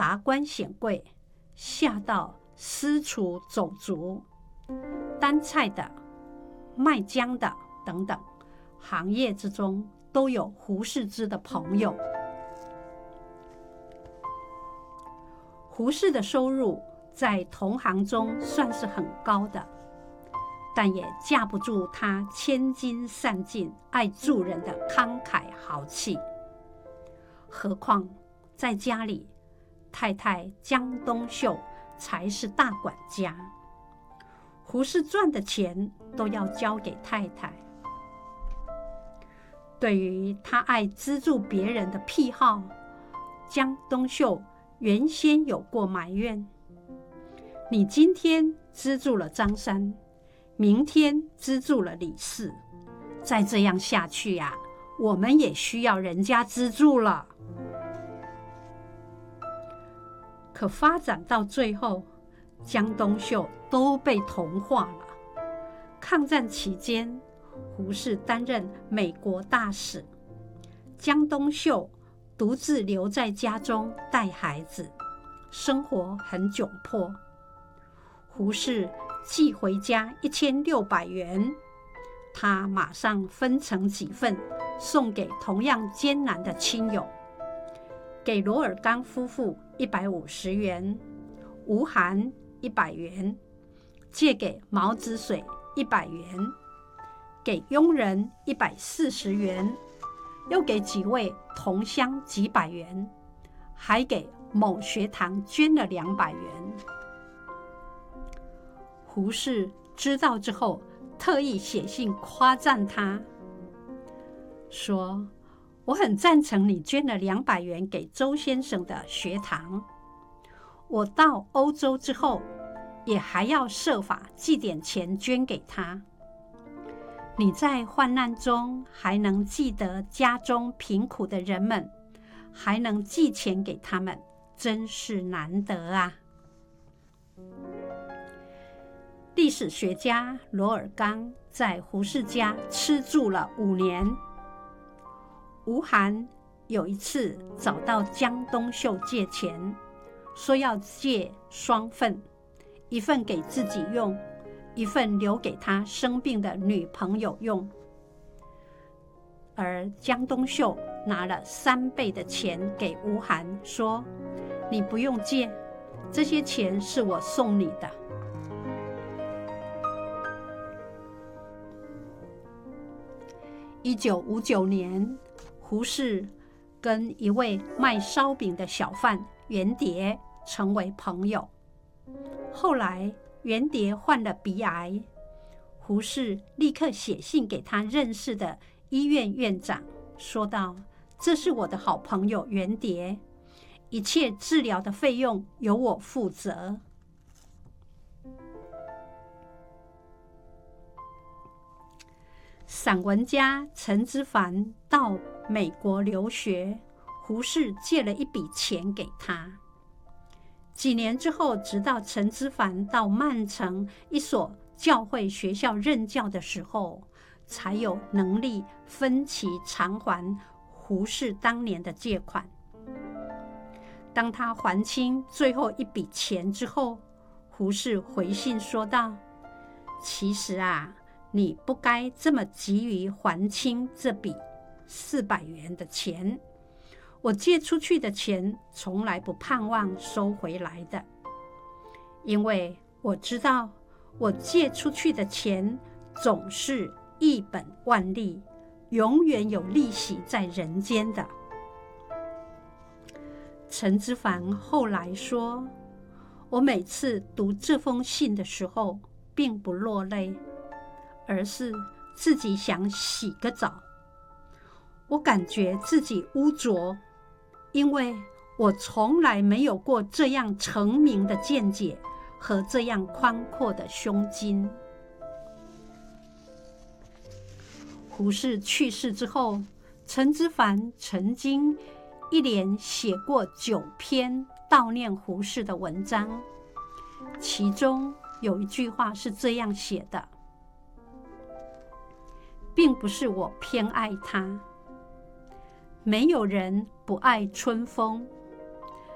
达官显贵，下到私厨走卒，担菜的、卖浆的等等，行业之中都有胡适之的朋友。胡适的收入在同行中算是很高的，但也架不住他千金散尽、爱助人的慷慨豪气。何况在家里，太太江冬秀才是大管家，胡适赚的钱都要交给太太。对于他爱资助别人的癖好，江冬秀原先有过埋怨：你今天资助了张三，明天资助了李四，再这样下去呀，我们也需要人家资助了。可发展到最后，江冬秀都被同化了。抗战期间，胡适担任美国大使，江冬秀独自留在家中带孩子，生活很窘迫。胡适寄回家1600元，他马上分成几份送给同样艰难的亲友，给罗尔刚夫妇150元，吴晗100元，借给毛子水100元，给佣人140元，又给几位同乡几百元，还给某学堂捐了200元。胡适知道之后，特意写信夸赞他，说：我很赞成你捐了200元给周先生的学堂。我到欧洲之后，也还要设法寄点钱捐给他。你在患难中还能记得家中贫苦的人们，还能寄钱给他们，真是难得啊！历史学家罗尔刚在胡适家吃住了5年。吴晗有一次找到江冬秀借钱，说要借双份，一份给自己用，一份留给他生病的女朋友用。而江冬秀拿了3倍的钱给吴晗，说：你不用借，这些钱是我送你的。1959年，胡适跟一位卖烧饼的小贩袁蝶成为朋友。后来袁蝶患了鼻癌，胡适立刻写信给他认识的医院院长，说道：这是我的好朋友袁蝶，一切治疗的费用由我负责。散文家陈之藩到美国留学，胡适借了一笔钱给他。几年之后，直到陈之藩到曼城一所教会学校任教的时候，才有能力分期偿还胡适当年的借款。当他还清最后一笔钱之后，胡适回信说道：其实啊，你不该这么急于还清这笔400元的钱。我借出去的钱从来不盼望收回来的，因为我知道我借出去的钱总是一本万利，永远有利息在人间的。陈之藩后来说：我每次读这封信的时候并不落泪，而是自己想洗个澡。我感觉自己污浊，因为我从来没有过这样澄明的见解和这样宽阔的胸襟。胡适去世之后，陈之藩曾经一连写过9篇悼念胡适的文章，其中有一句话是这样写的：并不是我偏爱他，没有人不爱春风，